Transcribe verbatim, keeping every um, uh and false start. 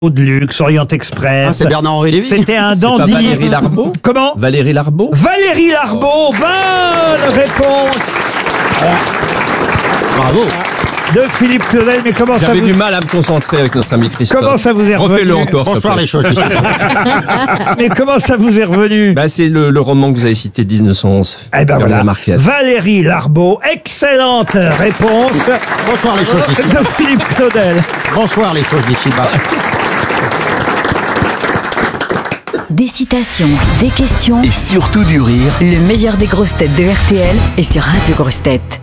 de luxe, Orient Express. Ah, c'est Bernard-Henri Lévy. C'était un C'est pas dandy. Valérie Larbaud? Comment? Valérie Larbaud? Valérie Larbaud, bonne réponse Bravo. de Philippe Claudel. Mais comment ça J'avais vous... du mal à me concentrer avec notre ami Christophe. Comment ça vous est revenu? Refais-le encore. s'il te Bonsoir plaît. les choses. Mais comment ça vous est revenu? Bah, c'est le, le roman que vous avez cité, dix-neuf cent onze. Eh ben voilà, Marquez. Valérie Larbaud, excellente réponse Bonsoir les choses d'ici. de Philippe Claudel. Bonsoir les choses d'ici bas. Des citations, des questions, Et surtout du rire. le meilleur des grosses têtes de R T L est sur Radio Grosses Têtes.